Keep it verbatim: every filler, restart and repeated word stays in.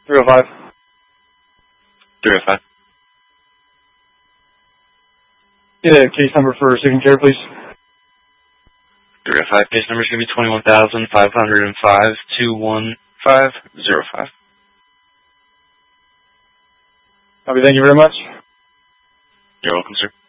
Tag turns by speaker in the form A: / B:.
A: three oh five.
B: three oh five.
A: Yeah, case number for signature, please.
B: three oh five. Case number is going to be twenty-one thousand five hundred five two one five zero five.
A: Copy, thank you very much.
B: You're welcome, sir.